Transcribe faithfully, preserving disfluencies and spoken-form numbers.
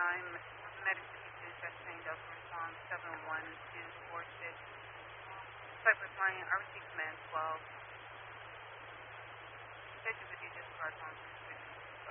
time, Medic fifty-two, Chastain Delta response seven one two four six. Cypress Line, I received command twelve.